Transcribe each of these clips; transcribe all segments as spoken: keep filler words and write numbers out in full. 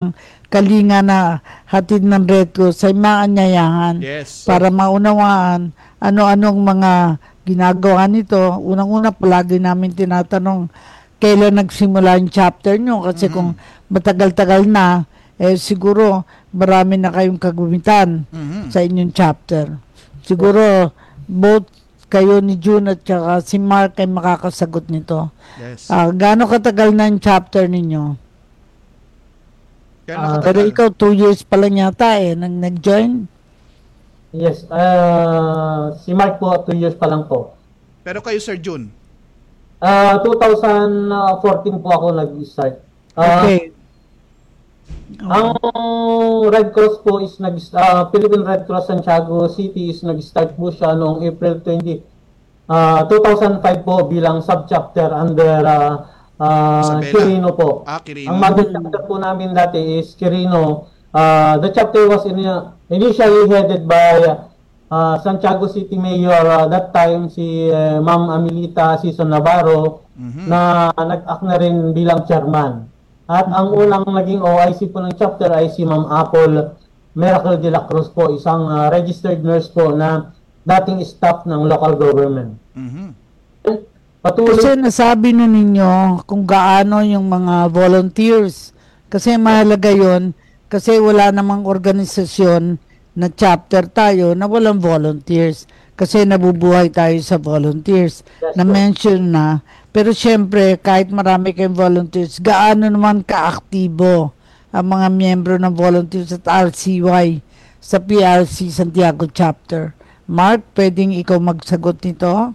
kalinga na hatid ng Red Cross ay maanyayahan Yes. para maunawaan ano-anong mga ginagawa nito. Unang-una, palagi namin tinatanong kailan nagsimula yung chapter nyo kasi Mhm. kung matagal-tagal na, eh siguro marami na kayong kagumitan Mhm. sa inyong chapter. Siguro both kayo ni June at saka si Mark ay makakasagot nito. Yes. Ah, gaano katagal na yung chapter ninyo? Kaya ah, nakatagal. Pero ikaw, two years pa lang yata eh, nang nag-join. Yes, ah si Mark po, two years pa lang po. Pero kayo, Sir June. Ah twenty fourteen po ako nag-start. Ah, Okay. Ang Red Cross po is nag ah, Philippine Red Cross Santiago City is nag-start po siya noong April twentieth, ah, two thousand five po bilang subchapter under ah, ah, Isabela. Quirino po. Ah, Quirino. Ang mother chapter po namin dati is Quirino. Ah, the chapter was in, initially headed by ah, Santiago City Mayor ah, that time si eh, Ma'am Amelita Sison Navarro Mhm. na nag-act na rin bilang chairman. At ang unang naging O I C po ng chapter ay si Ma'am Apple Miracle de la Cruz po, isang ah, registered nurse po na dating staff ng local government. Mhm. Patuloy Kasi nasabi na ninyo kung gaano yung mga volunteers. Kasi mahalaga yon kasi wala namang organisasyon na chapter tayo na walang volunteers. Kasi nabubuhay tayo sa volunteers. Yes, Na-mention na. Pero syempre, kahit marami kayong volunteers, gaano naman kaaktibo ang mga miyembro ng volunteers at R C Y sa P R C Santiago chapter? Mark, pwedeng ikaw magsagot nito?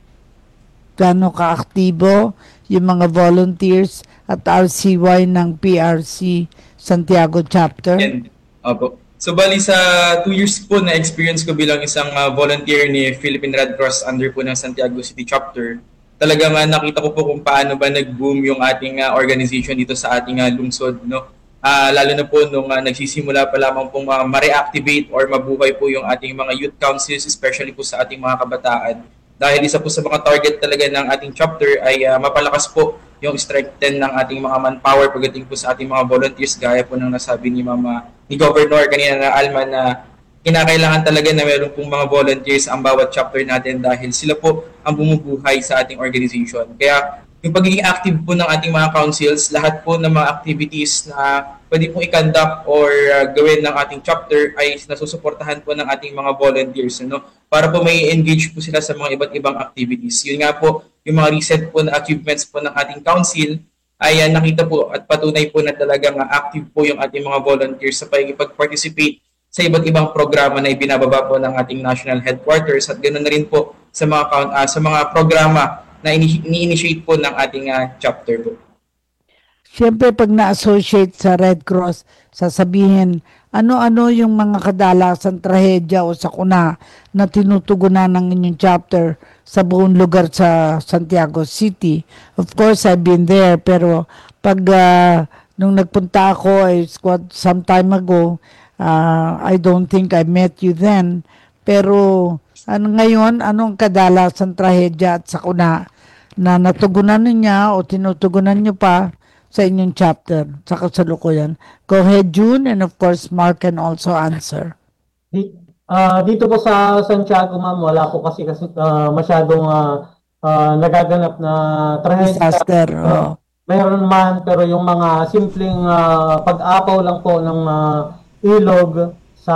Gaano kaaktibo yung mga volunteers at R C Y ng P R C Santiago chapter? And, opo. So, bali sa two years po na experience ko bilang isang ah, volunteer ni Philippine Red Cross under po ng Santiago City Chapter, talagang ah, nakita ko po kung paano ba nag-boom yung ating ah, organization dito sa ating ah, lungsod, no? Ah, lalo na po nung ah, nagsisimula pa lamang pong ah, ma-reactivate or mabuhay po yung ating mga youth councils, especially po sa ating mga kabataan. Dahil isa po sa mga target talaga ng ating chapter ay ah, mapalakas po yung strengthen ng ating mga manpower pagdating po sa ating mga volunteers, gaya po ng nasabi ni Mama, ni Governor kanina na Alma, na kinakailangan talaga na meron pong mga volunteers ang bawat chapter natin dahil sila po ang bumubuhay sa ating organization. Kaya yung pagiging active po ng ating mga councils, lahat po ng mga activities na pwede pong i-conduct or uh, gawin ng ating chapter ay nasusuportahan po ng ating mga volunteers, ano, para po may engage po sila sa mga iba't ibang activities. Yun nga po, yung mga recent po na achievements po ng ating council ay uh, nakita po at patunay po na talagang uh, active po yung ating mga volunteers sa pag-participate sa iba't ibang programa na ibinababa po ng ating national headquarters, at ganoon na rin po sa mga count, uh, sa mga programa na ini-initiate po ng ating uh, chapter po. Siyempre, pag na-associate sa Red Cross, sasabihin, ano-ano yung mga kadalasan trahedya o sakuna na tinutugunan ng inyong chapter sa buong lugar sa Santiago City. Of course, I've been there, pero pag uh, nung nagpunta ako ay squad some time ago, uh, I don't think I met you then. Pero ano ngayon, anong kadalasan trahedya at sakuna na natugunan niya o tinutugunan niyo pa sa inyong chapter sa kasalukuyan? Go ahead, June, and of course, Mark can also answer. Di, ah, dito po sa Santiago, ma'am, wala po kasi, kasi ah, masyadong ah, ah, nagaganap na trahedya. Disaster. Ah, Oh. Mayroon man, pero yung mga simpleng ah, pag-apaw lang po ng ah, ilog sa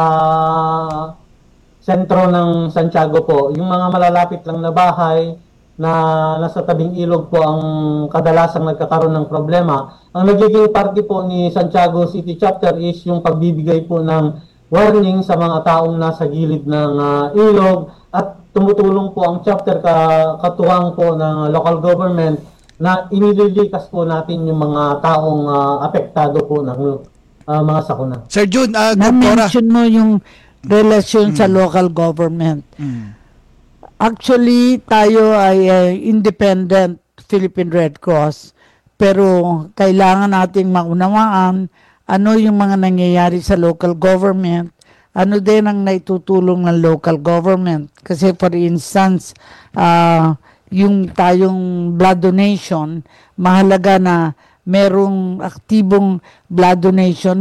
sentro ng Santiago po, yung mga malalapit lang na bahay na nasa tabing ilog po ang kadalasang nagkakaroon ng problema. Ang nagiging party po ni Santiago City Chapter is yung pagbibigay po ng warning sa mga taong nasa gilid ng ah, ilog, at tumutulong po ang chapter ka, katuwang po ng local government na inililikas po natin yung mga taong ah, apektado po ng ah, mga sakuna. Sir June, uh, Gopora. Na-mention mo yung relasyon sa local government. Mm. Actually, tayo ay uh, independent Philippine Red Cross, pero kailangan nating maunawaan ano yung mga nangyayari sa local government, ano din ang naitutulong ng local government. Kasi for instance, uh, yung tayong blood donation, mahalaga na merong aktibong blood donation